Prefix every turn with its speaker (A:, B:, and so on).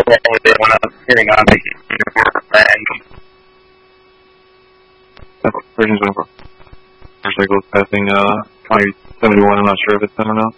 A: when I was hearing on the
B: Version's over. Motorcycles passing, County 71, I'm not sure if it's them or not.